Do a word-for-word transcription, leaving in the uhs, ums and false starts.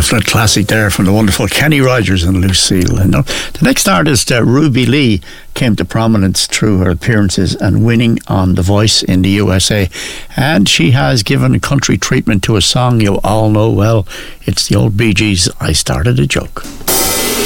definite classic there from the wonderful Kenny Rogers and Lucille. You know, the next artist, uh, Ruby Lee, came to prominence through her appearances and winning on The Voice in the U S A. And she has given a country treatment to a song you all know well. It's the old Bee Gees' I Started a Joke.